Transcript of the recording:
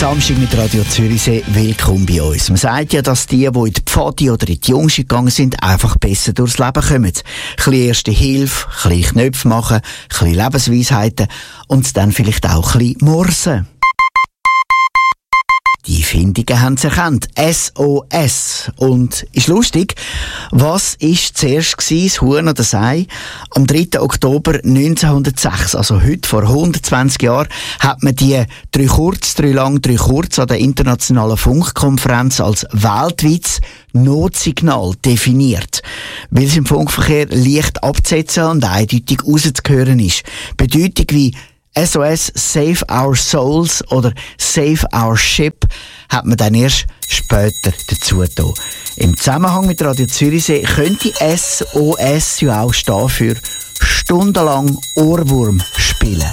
Samstag mit Radio Zürichsee. Willkommen bei uns. Man sagt ja, dass die in die Pfadi oder in die Jungschule gegangen sind, einfach besser durchs Leben kommen. Ein bisschen erste Hilfe, ein bisschen Knöpfe machen, ein bisschen Lebensweisheiten und dann vielleicht auch ein bisschen morsen. Die Findungen haben sie erkannt. SOS. Und ist lustig, was ist zuerst gewesen, das Huhn oder das Ei? Am 3. Oktober 1906, also heute vor 120 Jahren, hat man die 3 kurz, 3 lang, 3 kurz an der internationalen Funkkonferenz als weltweites Notsignal definiert. Weil es im Funkverkehr leicht abzusetzen und eindeutig rauszuhören ist. Bedeutung wie SOS, Save Our Souls oder Save Our Ship hat man dann erst später dazu getan. Im Zusammenhang mit Radio Zürichsee könnte SOS ja auch stehen für stundenlang Ohrwurm spielen.